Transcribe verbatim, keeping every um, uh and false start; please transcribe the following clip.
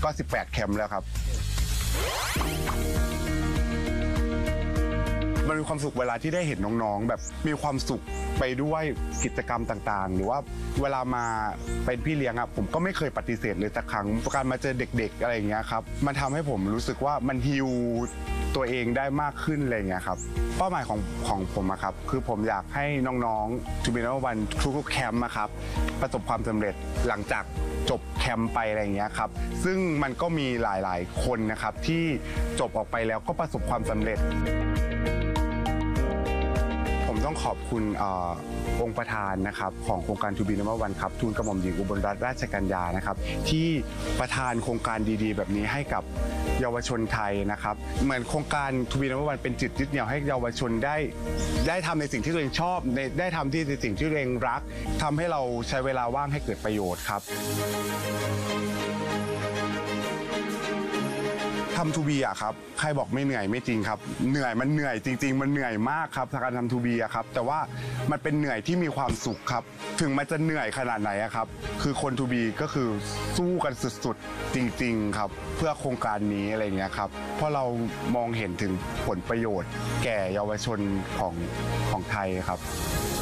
ก็สิบแปดแคมป์แล้วครับมันมีความสุขเวลาที่ได้เห็นน้องๆแบบมีความสุขไปด้วยกิจกรรมต่างๆหรือว่าเวลามาเป็นพี่เลี้ยงอ่ะผมก็ไม่เคยปฏิเสธเลยสักครั้งการมาเจอเด็กๆอะไรอย่างเงี้ยครับมันทำให้ผมรู้สึกว่ามันฮีลตัวเองได้มากขึ้นอะไรอย่างเงี้ยครับเป้าหมายของของผมอะครับคือผมอยากให้น้องๆทูบีนัมเบอร์วันทุกๆแคมป์นะครับประสบความสำเร็จหลังจากจบแคมป์ไปอะไรอย่างเงี้ยครับซึ่งมันก็มีหลายๆคนนะครับที่จบออกไปแล้วก็ประสบความสำเร็จผมต้องขอบคุณองค์ประธานนะครับของโครงการ ทู บี นัมเบอร์ วัน ครับทูลกระหม่อมหญิงอุบลรัตนราชกัญญานะครับที่ประธานโครงการดีๆแบบนี้ให้กับเยาวชนไทยนะครับเหมือนโครงการ ทู บี นัมเบอร์ วัน เป็นจุดยึดเหนี่ยวให้เยาวชนได้ได้ทำในสิ่งที่ตัวเองชอบได้ทำที่ในสิ่งที่ตัวเองรักทำให้เราใช้เวลาว่างให้เกิดประโยชน์ครับทำทูบีอะครับใครบอกไม่เหนื่อยไม่จริงครับเหนื่อยมันเหนื่อยจริงๆมันเหนื่อยมากครับการทำทูบีอะครับแต่ว่ามันเป็นเหนื่อยที่มีความสุขครับถึงมันจะเหนื่อยขนาดไหนอะครับคือคนทูบีก็คือสู้กันสุดๆจริงๆครับเพื่อโครงการนี้อะไรเงี้ยครับเพราะเรามองเห็นถึงผลประโยชน์แก่เยาวชนของของไทยครับ